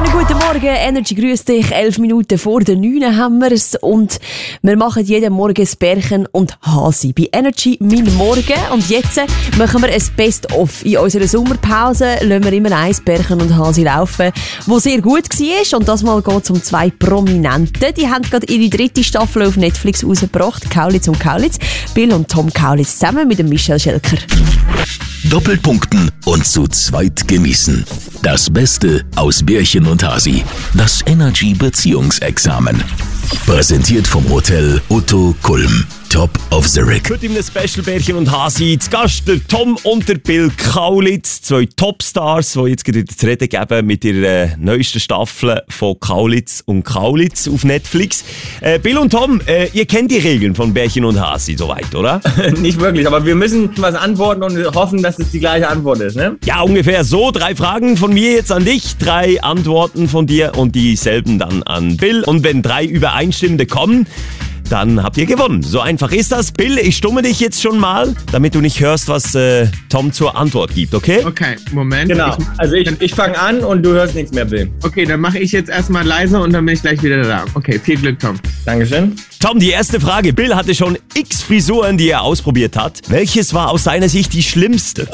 Schönen guten Morgen, Energy grüßt dich. 11 Minuten vor der 9 haben wir es und wir machen jeden Morgen das Bärchen und Hasi bei Energy mein Morgen. Und jetzt machen wir ein Best-of. In unserer Sommerpause lassen wir immer ein Bärchen und Hasi laufen, wo sehr gut war. Und das Mal geht es um zwei Prominente. Die haben gerade ihre dritte Staffel auf Netflix rausgebracht. Kaulitz und Kaulitz. Bill und Tom Kaulitz zusammen mit dem Michel Schelker. Doppelpunkten und zu zweit genießen. Das Beste aus Bärchen und Hasi. Das Energy Beziehungsexamen. Präsentiert vom Hotel Otto Kulm. Top of the Rig. Heute im Special Bärchen und Hasi zu Gast der Tom und der Bill Kaulitz. Zwei Topstars, die jetzt gerade zu reden geben mit ihrer neuesten Staffel von Kaulitz und Kaulitz auf Netflix. Bill und Tom, ihr kennt die Regeln von Bärchen und Hasi soweit, oder? Nicht wirklich, aber wir müssen was antworten und hoffen, dass es die gleiche Antwort ist, ne? Ja, ungefähr so. 3 Fragen von mir jetzt an dich, 3 Antworten von dir und dieselben dann an Bill. Und wenn 3 übereinstimmende kommen, dann habt ihr gewonnen. So einfach ist das. Bill, ich stumme dich jetzt schon mal, damit du nicht hörst, was Tom zur Antwort gibt, okay? Okay, Moment. Genau. Also ich fange an und du hörst nichts mehr, Bill. Okay, dann mache ich jetzt erstmal leise und dann bin ich gleich wieder da. Okay, viel Glück, Tom. Dankeschön. Tom, die erste Frage. Bill hatte schon x Frisuren, die er ausprobiert hat. Welches war aus seiner Sicht die schlimmste?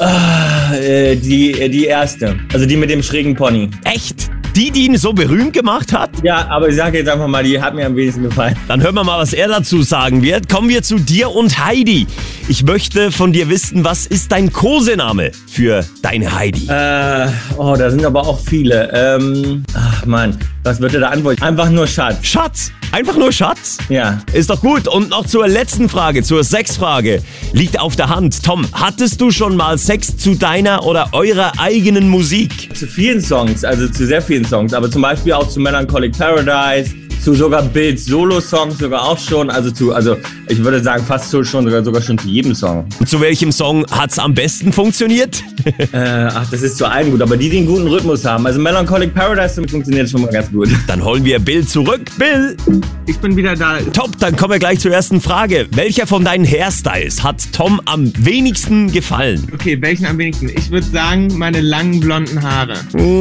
Die erste. Also die mit dem schrägen Pony. Echt? Die ihn so berühmt gemacht hat? Ja, aber ich sage jetzt einfach mal, die hat mir am wenigsten gefallen. Dann hören wir mal, was er dazu sagen wird. Kommen wir zu dir und Heidi. Ich möchte von dir wissen, was ist dein Kosename für deine Heidi? Da sind aber auch viele. Mann, was wird er da antworten? Einfach nur Schatz. Schatz? Einfach nur Schatz? Ja. Ist doch gut. Und noch zur letzten Frage, zur Sexfrage. Liegt auf der Hand. Tom, hattest du schon mal Sex zu deiner oder eurer eigenen Musik? Zu vielen Songs, also zu sehr vielen Songs, aber zum Beispiel auch zu Melancholic Paradise, zu sogar Bills Solo-Songs sogar auch schon, also ich würde sagen fast sogar schon zu jedem Song. Und zu welchem Song hat's am besten funktioniert? Das ist zu allen gut, aber die einen guten Rhythmus haben. Also Melancholic Paradise funktioniert schon mal ganz gut. Dann holen wir Bill zurück. Bill! Ich bin wieder da. Top, dann kommen wir gleich zur ersten Frage. Welcher von deinen Hairstyles hat Tom am wenigsten gefallen? Okay, welchen am wenigsten? Ich würde sagen, meine langen blonden Haare.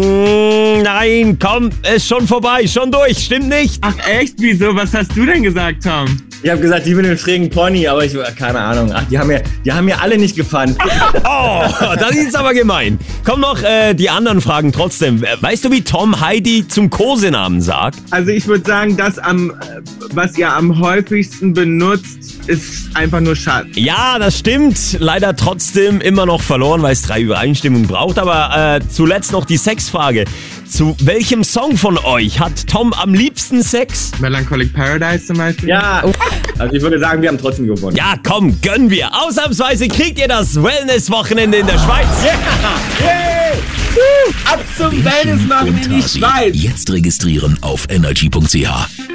Nein, komm, ist schon vorbei, schon durch, stimmt nicht? Ach echt? Wieso? Was hast du denn gesagt, Tom? Ich habe gesagt, die mit dem schrägen Pony, aber keine Ahnung. Ach, die haben mir alle nicht gefallen. Oh, das ist aber gemein. Komm noch die anderen Fragen trotzdem. Weißt du, wie Tom Heidi zum Kosenamen sagt? Also ich würde sagen, das was ihr am häufigsten benutzt, ist einfach nur Schatz. Ja, das stimmt. Leider trotzdem immer noch verloren, weil es 3 Übereinstimmungen braucht. Aber zuletzt noch die Sexfrage. Zu welchem Song von euch hat Tom am liebsten Sex? Melancholic Paradise zum Beispiel? Ja, also ich würde sagen, wir haben trotzdem gewonnen. Ja, komm, gönnen wir. Ausnahmsweise kriegt ihr das Wellness-Wochenende in der Schweiz. Yeah! Yeah! Ab zum Wellness machen in die Schweiz! Jetzt registrieren auf energy.ch.